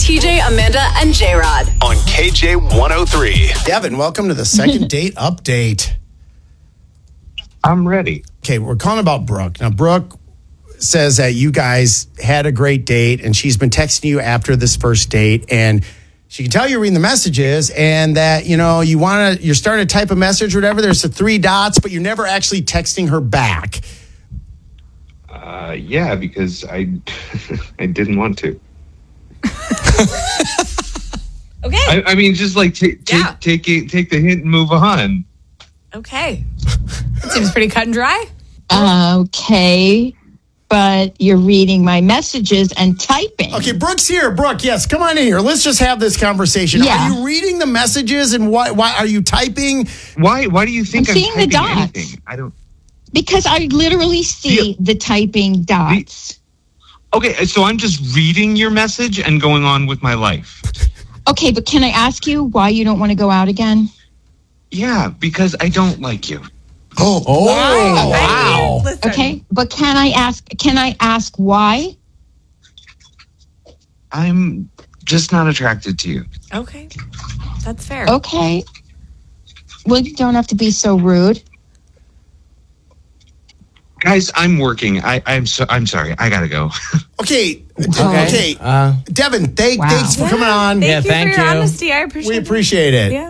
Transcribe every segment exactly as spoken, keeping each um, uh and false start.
T J, Amanda, and J-Rod. On K J one oh three. Devin, welcome to the second date update. I'm ready. Okay, we're calling about Brooke. Now, Brooke says that you guys had a great date, and she's been texting you after this first date, and she can tell you're reading the messages, and that, you know, you want to, you're starting to type a message or whatever. There's the three dots, but you're never actually texting her back. Uh, yeah, because I, I didn't want to. Okay. I, I mean, just like t- t- Yeah. take it, take the hint and move on. Okay. That seems pretty cut and dry. Okay, but you're reading my messages and typing. Okay, Brooke's here. Brooke, yes, come on in here. Let's just have this conversation. Yeah. Are you reading the messages, and why, why are you typing? Why? Why do you think I'm I'm, seeing the typing dots. anything? I don't. Because I literally see the typing dots. Okay, so I'm just reading your message and going on with my life. Okay, but can I ask you why you don't want to go out again? Yeah, because I don't like you. Oh, oh wow. I mean, listen. Okay, but can I ask? Can I ask why? I'm just not attracted to you. Okay. That's fair. Okay. Well, you don't have to be so rude. Guys, I'm working. I, I'm so. I'm sorry. I gotta go. Okay, okay. okay. Uh, Devin, thank, Wow. thanks for Yeah, coming on. Thank Yeah, you thank for your you. honesty. I appreciate We it. appreciate it. Yeah.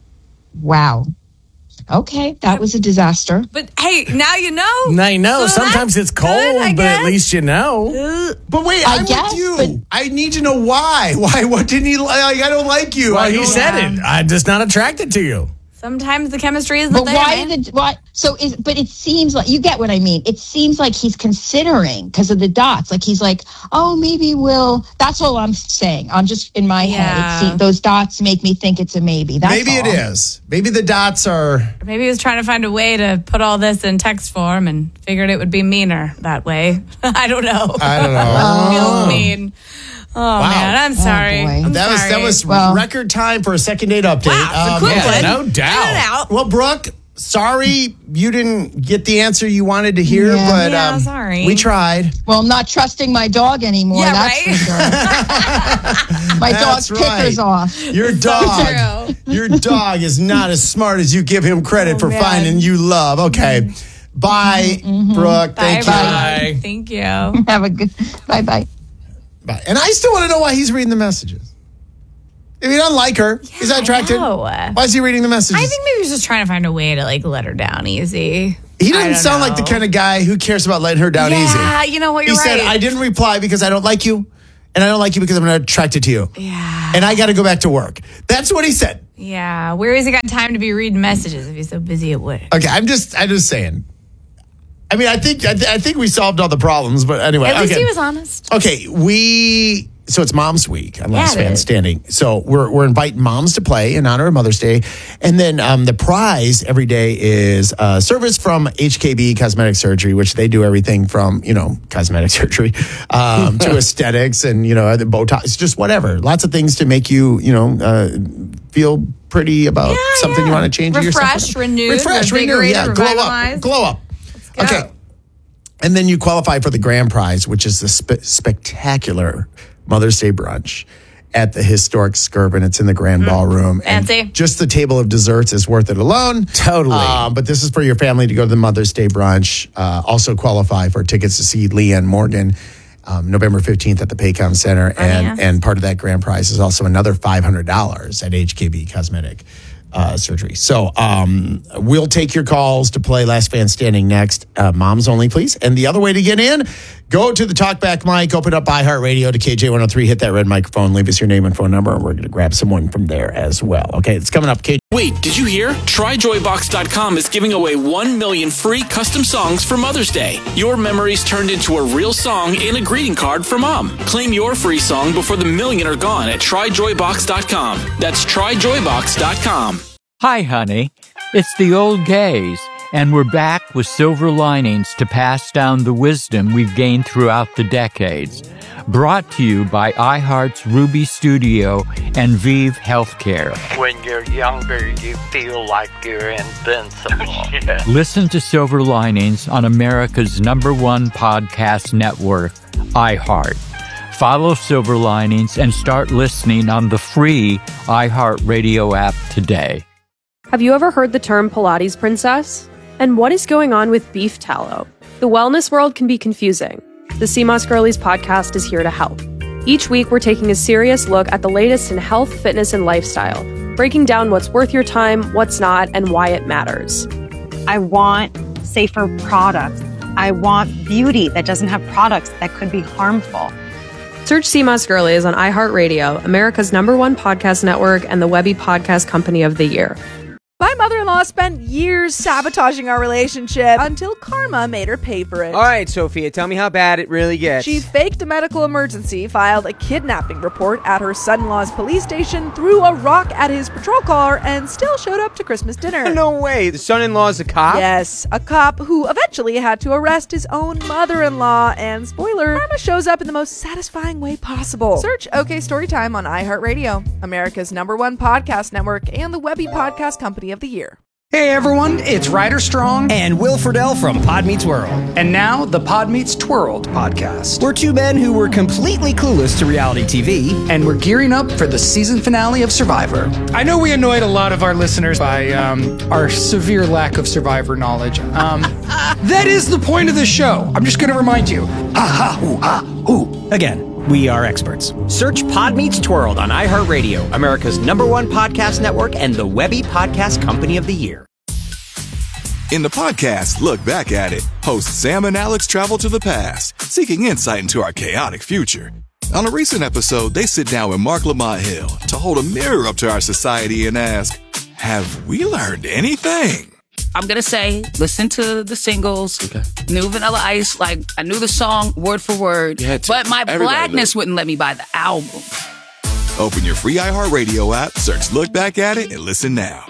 Wow. Okay, that was a disaster. But hey, now you know. now you know. So Sometimes that's it's cold, good, I but at guess. least you know. But wait, I I'm guess, with you. but- I need to know why. Why? What didn't he like? I don't like you. Well, I he don't- said it. I'm just not attracted to you. Sometimes the chemistry isn't But there. why man. the why? So is but it seems like you get what I mean. It seems like he's considering because of the dots. Like he's like, oh, maybe we'll. That's all I'm saying. I'm just in my Yeah. head. It seems, those dots make me think it's a maybe. That's Maybe it all. is. Maybe the dots are. Maybe he was trying to find a way to put all this in text form and figured it would be meaner that way. I don't know. I don't know. Feels mean. Oh, man. I'm sorry. boy. I'm That was sorry. that was Well- record time for a second date update. Wow, Um, it's a quick yeah, one. no In doubt. and out. Well, Brooke, sorry you didn't get the answer you wanted to hear, Yeah. but Yeah, um, sorry. we tried. Well, I'm not trusting my dog anymore. Yeah, that's right? for sure. My That's dog's kicker's right. off. Your dog, true. your dog is not as smart as you give him credit Oh, for man. finding you love. Okay, bye, Brooke. Bye, Thank bye. you. Thank you. Have a good. Bye bye. Bye. And I still want to know why he's reading the messages. If he doesn't like her, he's not I attracted. know. Why is he reading the messages? I think maybe he's just trying to find a way to like let her down easy. he I doesn't don't sound like the know. kind of guy who cares about letting her down easy. Yeah, you know what? He You're said, right. I didn't reply because I don't like you, and I don't like you because I'm not attracted to you. Yeah. And I got to go back to work. That's what he said. Yeah. Where has he got time to be reading messages if he's so busy at work? Okay, I'm just, I'm just saying. I mean, I think, I, th- I think we solved all the problems, but anyway. At least okay. he was honest. Okay, we. So it's Mom's Week on Last Yeah, it Man is. Standing. So we're we're inviting moms to play in honor of Mother's Day, and then um, the prize every day is uh, service from H K B Cosmetic Surgery, which they do everything from you know cosmetic surgery um, to aesthetics and you know the Botox, just whatever. Lots of things to make you you know uh, feel pretty about Yeah, something yeah. you want to change in yourself. Refreshed, renewed, refresh, renew, revigorated, yeah, glow up, revitalized. glow up. go. Okay. And then you qualify for the grand prize, which is the spe- spectacular Mother's Day brunch at the historic Skirvin. It's in the grand ballroom. And Fancy. just the table of desserts is worth it alone. Totally. Uh, but this is for your family to go to the Mother's Day brunch. Uh, also qualify for tickets to see Leanne Morgan um, November fifteenth at the Paycom Center. And, yes. and part of that grand prize is also another five hundred dollars at H K B Cosmetic uh, Surgery. So um, we'll take your calls to play Last Man Standing next. Uh, moms only, please. And the other way to get in, go to the TalkBack mic, open up iHeartRadio to K J one oh three, hit that red microphone, leave us your name and phone number, and we're going to grab someone from there as well. Okay, it's coming up. K J. Wait, did you hear? Try joy box dot com is giving away one million free custom songs for Mother's Day. Your memories turned into a real song and a greeting card for Mom. Claim your free song before the million are gone at try joy box dot com. That's try joy box dot com. Hi, honey. It's the old gays, and we're back with silver linings to pass down the wisdom we've gained throughout the decades. Brought to you by iHeart's Ruby Studio and Vive Healthcare. When you're younger, you feel like you're invincible. Yeah. Listen to Silver Linings on America's number one podcast network, iHeart. Follow Silver Linings and start listening on the free iHeartRadio app today. Have you ever heard the term Pilates princess? And what is going on with beef tallow? The wellness world can be confusing. The C M O S Girlies podcast is here to help. Each week, we're taking a serious look at the latest in health, fitness, and lifestyle, breaking down what's worth your time, what's not, and why it matters. I want safer products. I want beauty that doesn't have products that could be harmful. Search C M O S Girlies on iHeartRadio, America's number one podcast network, and the Webby Podcast Company of the Year. My mother-in-law spent years sabotaging our relationship until karma made her pay for it. All right, Sophia, tell me how bad it really gets. She faked a medical emergency, filed a kidnapping report at her son-in-law's police station, threw a rock at his patrol car, and still showed up to Christmas dinner. No way. The son-in-law's a cop? Yes, a cop who eventually had to arrest his own mother-in-law. And spoiler, karma shows up in the most satisfying way possible. Search OK Storytime on iHeartRadio, America's number one podcast network, and the Webby Podcast Company of the Year. Hey everyone, it's Ryder Strong and Will Friedle from Pod Meets World. And now, the Pod Meets Twirled podcast. We're two men who were completely clueless to reality T V, and we're gearing up for the season finale of Survivor. I know we annoyed a lot of our listeners by um, our severe lack of Survivor knowledge. Um, that is the point of the show. I'm just going to remind you. Ha ha, hoo, ha, hoo. Again, we are experts. Search Pod Meets Twirled on iHeartRadio, America's number one podcast network, and the Webby Podcast Company of the Year. In the podcast, Look Back at It, hosts Sam and Alex travel to the past, seeking insight into our chaotic future. On a recent episode, they sit down with Mark Lamont Hill to hold a mirror up to our society and ask, have we learned anything? I'm going to say, listen to the singles, okay. New Vanilla Ice, like, I knew the song word for word, but my blackness wouldn't let me buy the album. Open your free iHeartRadio app, search Look Back at It, and listen now.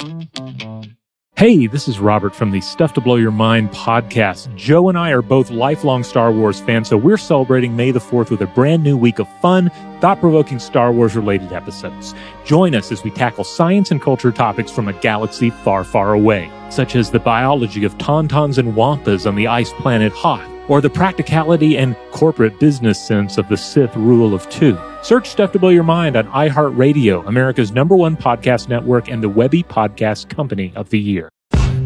Hey, this is Robert from the Stuff to Blow Your Mind podcast. Joe and I are both lifelong Star Wars fans, so we're celebrating May the fourth with a brand new week of fun, thought-provoking Star Wars-related episodes. Join us as we tackle science and culture topics from a galaxy far, far away, such as the biology of tauntauns and wampas on the ice planet Hoth, or the practicality and corporate business sense of the Sith rule of two. Search Stuff to Blow Your Mind on iHeartRadio, America's number one podcast network, and the Webby Podcast Company of the Year.